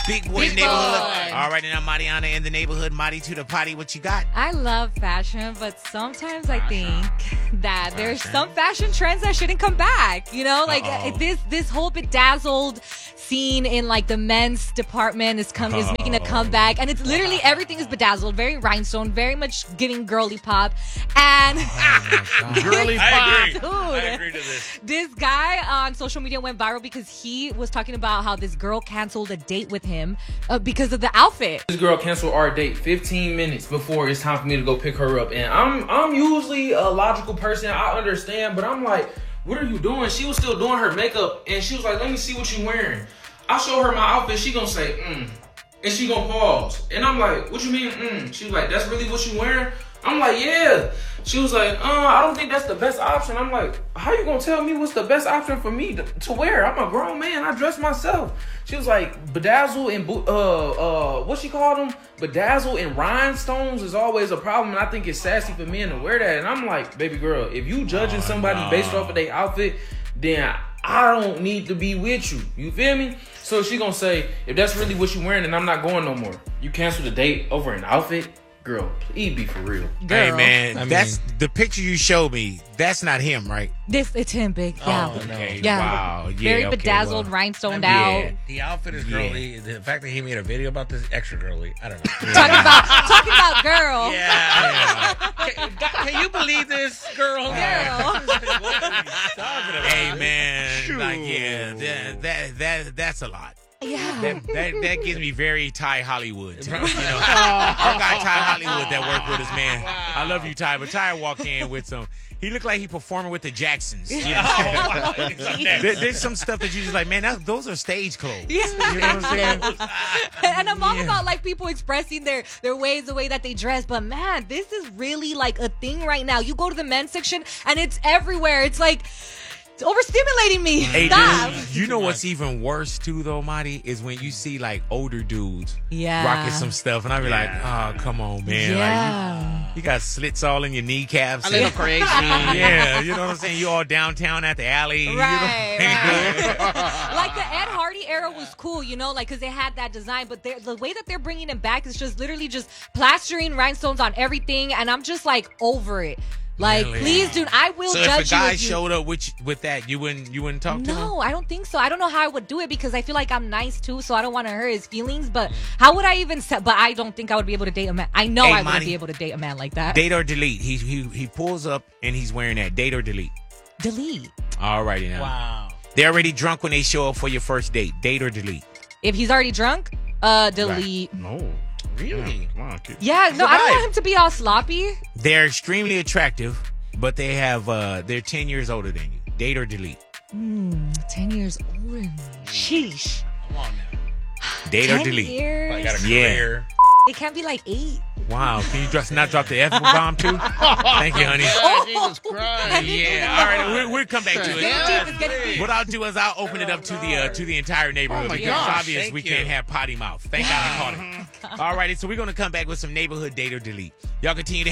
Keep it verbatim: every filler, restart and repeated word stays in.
Big boy Big neighborhood. boy. All right, now Mariana in the neighborhood. Marty to the potty. What you got? I love fashion, but sometimes I think that there's Fashion. some fashion trends that shouldn't come back. You know, like Uh-oh. uh, this this whole bedazzled scene in like the men's department is come is making a Oh. comeback, and it's literally everything is bedazzled, very rhinestone, very much giving girly pop, and Girly This- pop. Dude, I agree to this. this guy on social media went viral because he was talking about how this girl canceled a date with him uh, because of the outfit. This girl canceled our date fifteen minutes before it's time for me to go pick her up. And I'm I'm usually a logical person. I understand, but I'm like, what are you doing? She was still doing her makeup, and she was like, let me see what you wearing. I show her my outfit. She gonna say, mm. And she gonna pause. And I'm like, what you mean, mm? She was like, that's really what you wearing? I'm like, yeah. She was like, uh, I don't think that's the best option. I'm like, how you gonna tell me what's the best option for me to, to wear? I'm a grown man. I dress myself. She was like, bedazzle and, bu- uh, uh, what she called them? Bedazzle and rhinestones is always a problem. And I think it's sassy for men to wear that. And I'm like, baby girl, if you judging somebody no. based off of their outfit, then I don't need to be with you. You feel me? So she gonna say, if that's really what you wearing, then I'm not going no more. You cancel the date over an outfit? Girl, please be for real. Hey Girl. man, I mean- that's the picture you showed me. That's not him, right? This it's him, big. Yeah. Oh, no. Okay. Yeah. Wow. Yeah. Very okay, bedazzled, well, rhinestoned I out. mean, The outfit is Yeah. girly. The fact that he made a video about this extra girly. I don't know. Talking about talking about girl. Yeah. can, can you believe this, girl? Girl. Hey man, like yeah, that, that that that's a lot. Yeah. That, that that gives me very Ty Hollywood. You know, our guy Ty Hollywood that worked with us, man. I love you, Ty. But Ty walked in with some. He looked like he performing with the Jacksons. You know? there, there's some stuff that you just like, man. That, those are stage clothes. Yeah. You know what I'm saying? And I'm all Yeah. about like people expressing their their ways, the way that they dress. But man, this is really like a thing right now. You go to the men's section and it's everywhere. It's like it's overstimulating me. Hey, Stop. dude, you know what's even worse too, though, Marty, is when you see like older dudes Yeah. rocking some stuff, and I be like, oh, come on, man. Like, Yeah. you, you got slits all in your kneecaps. A little and- crazy. Yeah, you know what I'm saying? You all downtown at the alley. you know? Right, right. Like the Ed Hardy era was cool, you know, like because they had that design, but they're- the way that they're bringing it back is just literally just plastering rhinestones on everything, and I'm just like over it. Like, Really? please, dude, I will So judge if a guy you. if you showed up with with that, you wouldn't you wouldn't talk to him? No, I don't think so. I don't know how I would do it because I feel like I'm nice too, so I don't want to hurt his feelings. But how would I even? Say, but I don't think I would be able to date a man. I know Hey, I wouldn't Monty. be able to date a man like that. Date or delete. He he he pulls up and he's wearing that. Date or delete. Delete. Alrighty now. Wow. They're already drunk when they show up for your first date. Date or delete. If he's already drunk, uh, delete. No. Really? Come on, kid. Yeah, no, the I don't vibe. want him to be all sloppy. They're extremely attractive, but they have uh they're ten years older than you. Date or delete. Hmm, ten years older than me. Sheesh. Come on now. Date or ten delete. years. I got a Yeah. career. It can't be like eight. Wow. Can you just not drop the F bomb too? Thank you, honey. Oh, Jesus Christ. Yeah. All right. We'll, we'll come back to Get it. deep, get deep. What I'll do is I'll open it up to the uh, to the entire neighborhood Oh my because gosh, it's obvious thank we you. can't have potty mouth. Thank God I caught it. All righty. So we're gonna come back with some neighborhood date or delete. Y'all continue to